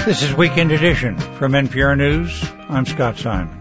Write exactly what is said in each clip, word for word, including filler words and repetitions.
This is Weekend Edition from N P R News. I'm Scott Simon.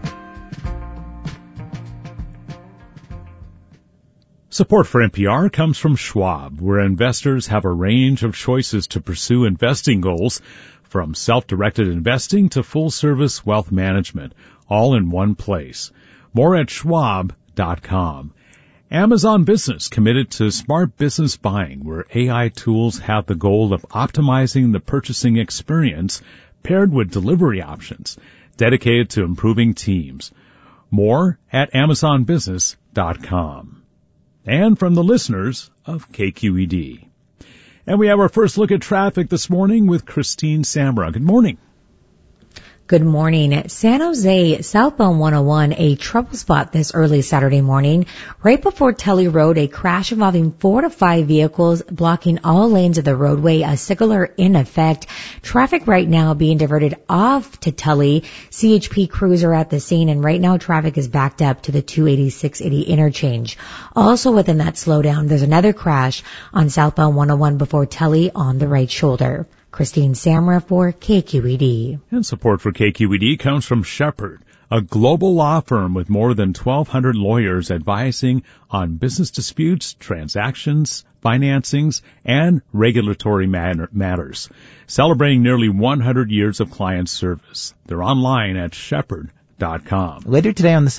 Support for N P R comes from Schwab, where investors have a range of choices to pursue investing goals, from self-directed investing to full-service wealth management, all in one place. More at schwab dot com. Amazon Business committed to smart business buying, where A I tools have the goal of optimizing the purchasing experience paired with delivery options, dedicated to improving teams. More at amazon business dot com. And from the listeners of K Q E D. And we have our first look at traffic this morning with Christine Samra. Good morning. Good morning. San Jose, southbound one oh one, a trouble spot this early Saturday morning. Right before Tully Road, a crash involving four to five vehicles blocking all lanes of the roadway, a signaler in effect. Traffic right now being diverted off to Tully. C H P crews are at the scene, and right now traffic is backed up to the two eighty-six eighty interchange. Also within that slowdown, there's another crash on southbound one oh one before Tully on the right shoulder. Christine Samra for K Q E D. And support for K Q E D comes from Shepherd, a global law firm with more than twelve hundred lawyers advising on business disputes, transactions, financings, and regulatory matter- matters. Celebrating nearly one hundred years of client service. They're online at shepherd dot com. Later today on the